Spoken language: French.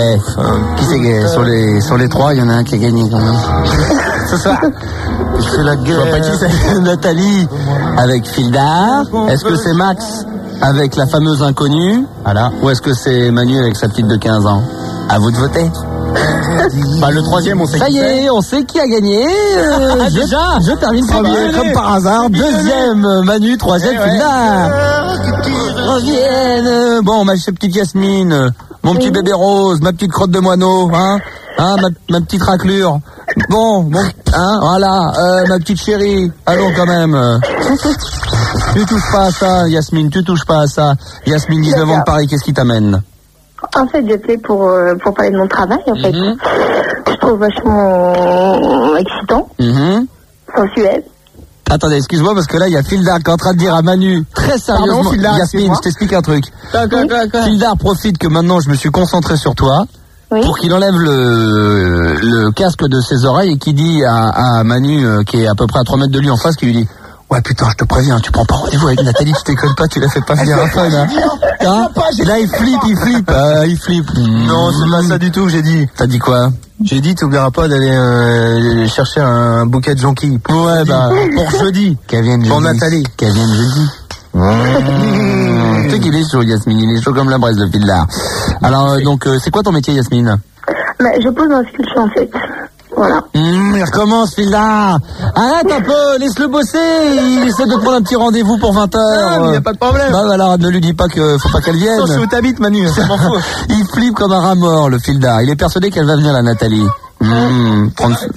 Qui c'est sur les trois, il y en a un qui a gagné quand même. C'est ça. C'est la guerre. Je vois pas qui c'est. Nathalie avec Fildar. Est-ce que c'est Max avec la fameuse inconnue? Voilà. Ou est-ce que c'est Manu avec sa petite de 15 ans? À vous de voter. Le troisième, on sait qui. Ça y est, on sait qui a gagné. Déjà, je termine premier, comme par hasard. Deuxième, Manu. Troisième, Fildar. Revienne. Bon, ma petite Yasmine, mon petit bébé rose, ma petite crotte de moineau, ma petite raclure. Bon, voilà, ma petite chérie. Allons quand même. Tu touches pas à ça, Yasmine, tu touches pas à ça. Yasmine, 19 ans de Paris, qu'est-ce qui t'amène? En fait, j'appelais pour parler de mon travail, en fait. Je trouve vachement excitant, sensuel. Attendez, excuse-moi, parce que là, il y a Fildar qui est en train de dire à Manu, très sérieusement, Fildar, Yasmine, je t'explique un truc. Fildar profite que maintenant je me suis concentré sur toi, pour qu'il enlève le casque de ses oreilles et qui dit à Manu, qui est à peu près à 3 mètres de lui en face, qui lui dit: ouais, putain, je te préviens, tu prends pas rendez-vous avec Nathalie, tu déconnes pas, tu la fais pas venir un fun, hein. Là, il flippe. Non, c'est pas ça du tout que j'ai dit. T'as dit quoi? J'ai dit, t'oublieras pas d'aller chercher un bouquet de jonquilles. Ouais, pour jeudi. Qu'elle vienne jeudi. Pour Nathalie. Qu'elle vienne jeudi. Tu sais qu'il est chaud, Yasmine, il est chaud comme la braise, le Fildar. Alors, donc, c'est quoi ton métier, Yasmine? Je pose dans ce qu'il fait, en fait. Voilà. Il recommence, Fildar. Arrête un peu, laisse-le bosser. Il essaie de prendre un petit rendez-vous pour 20h. Non, il n'y a pas de problème. Alors, ne lui dis pas que faut pas qu'elle vienne. Attention, où t'habites, Manu, c'est m'en fous. Il flippe comme un rat mort, le Fildar. Il est persuadé qu'elle va venir, la Nathalie.